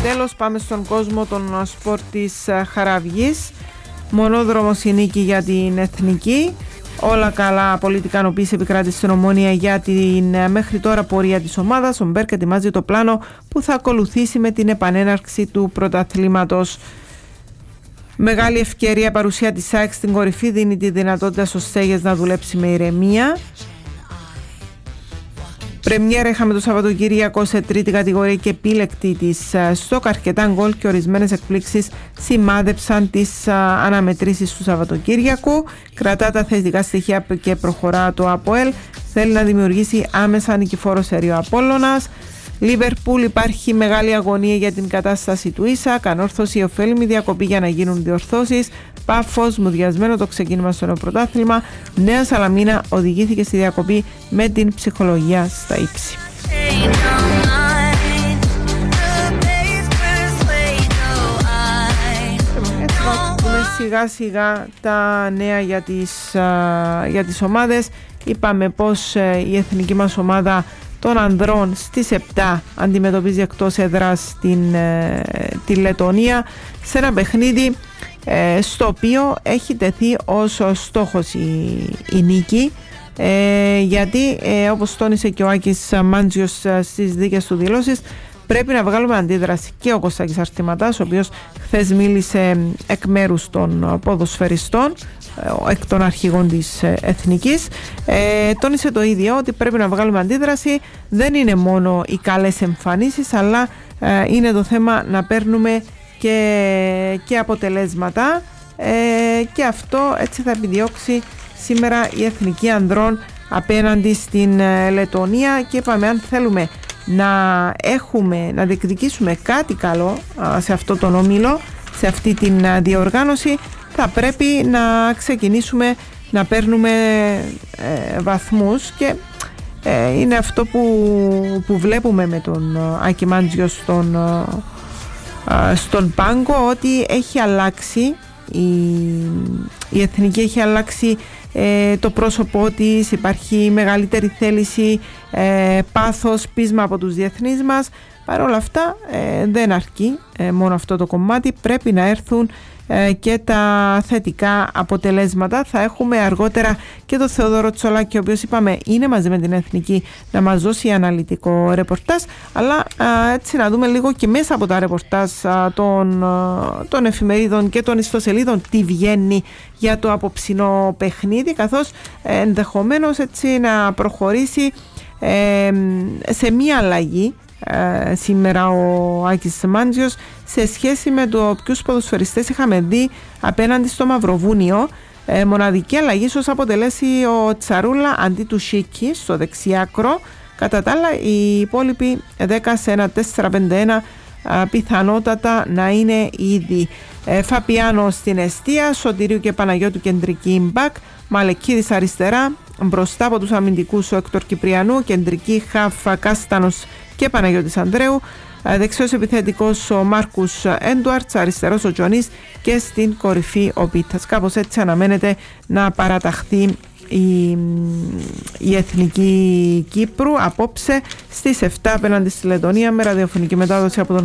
τέλος, πάμε στον κόσμο των σπορ της Χαραυγής. Μονόδρομος η νίκη για την Εθνική. Όλα καλά, πολιτική ικανοποίηση επικράτησε στην Ομόνοια για την μέχρι τώρα πορεία της ομάδας. Ο Μπέρκ ετοιμάζει το πλάνο που θα ακολουθήσει με την επανέναρξη του πρωταθλήματος. Μεγάλη ευκαιρία παρουσία της ΑΕΚ στην κορυφή, δίνει τη δυνατότητα στο Στέγες να δουλέψει με ηρεμία. Πρεμιέρα είχαμε το Σαββατοκύριακο σε τρίτη κατηγορία και επίλεκτη της ΣΤΟΚ. Αρκετά γκολ και ορισμένες εκπλήξεις σημάδεψαν τις αναμετρήσεις του Σαββατοκύριακου. Κρατά τα θετικά στοιχεία και προχωρά το ΑΠΟΕΛ. Θέλει να δημιουργήσει άμεσα νικηφόρο σερί ο Απόλλωνας. Λίβερπουλ, υπάρχει μεγάλη αγωνία για την κατάσταση του Ίσακ. Ανόρθωση, ωφέλιμη διακοπή για να γίνουν διορθώσεις. Πάφος, μουδιασμένο το ξεκίνημα στο νέο πρωτάθλημα. Νέα Σαλαμίνα οδηγήθηκε στη διακοπή με την ψυχολογία στα ύψη. Έτσι θα πούμε σιγά σιγά τα νέα για τις ομάδες. Είπαμε πως η εθνική μας ομάδα των ανδρών στις 7 αντιμετωπίζει εκτός έδρας τη Λετωνία σε ένα παιχνίδι στο οποίο έχει τεθεί ως στόχος η νίκη, γιατί όπως τόνισε και ο Άκης Μάντζιος στις δικές του δηλώσεις, πρέπει να βγάλουμε αντίδραση. Και ο Κωστάκης Αρτηματάς, ο οποίος χθες μίλησε εκ μέρους των ποδοσφαιριστών, εκ των αρχηγών της Εθνικής, τόνισε το ίδιο, ότι πρέπει να βγάλουμε αντίδραση. Δεν είναι μόνο οι καλές εμφανίσεις, αλλά είναι το θέμα να παίρνουμε και αποτελέσματα, και αυτό έτσι θα επιδιώξει σήμερα η Εθνική Ανδρών απέναντι στην Λετωνία. Και είπαμε, αν θέλουμε να διεκδικήσουμε κάτι καλό σε αυτό τον όμιλο, σε αυτή την διοργάνωση, θα πρέπει να ξεκινήσουμε να παίρνουμε βαθμούς, και είναι αυτό που βλέπουμε με τον Άκη Μάντζιο στον πάγκο, ότι έχει αλλάξει η Εθνική, έχει αλλάξει το πρόσωπό της, υπάρχει μεγαλύτερη θέληση, πάθος, πείσμα από τους διεθνείς μας. Παρ' όλα αυτά δεν αρκεί μόνο αυτό το κομμάτι, πρέπει να έρθουν και τα θετικά αποτελέσματα. Θα έχουμε αργότερα και τον Θεόδωρο Τσολάκη, ο οποίος είπαμε είναι μαζί με την Εθνική να μας δώσει αναλυτικό ρεπορτάζ, αλλά έτσι να δούμε λίγο και μέσα από τα ρεπορτάζ των εφημερίδων και των ιστοσελίδων τι βγαίνει για το απόψινό παιχνίδι, καθώς ενδεχομένως έτσι να προχωρήσει σε μία αλλαγή σήμερα ο Άκης Μάντζιος σε σχέση με το ποιους ποδοσφαιριστές είχαμε δει απέναντι στο Μαυροβούνιο. Μοναδική αλλαγή ίσως αποτελέσει ο Τσαρούλα αντί του Σίκη στο δεξιάκρο. Κατά τα άλλα, οι υπόλοιποι 10 σε ένα 4-5-1 πιθανότατα να είναι ήδη. Φαπιάνο στην εστία, Σωτηρίου και Παναγιώτου κεντρική μπακ, Μαλεκίδης αριστερά, μπροστά από τους αμυντικούς ο Έκτορ Κυπριανού, κεντρική χαφ Κάστανος και Παναγιώτης Ανδρέου, δεξιός επιθετικός ο Μάρκους Έντουαρτς, αριστερός ο Τζονής και στην κορυφή ο Πίτας. Κάπως έτσι αναμένεται να παραταχθεί η Εθνική Κύπρου απόψε στις 7 απέναντι στη Λετωνία, με ραδιοφωνική μετάδοση από τον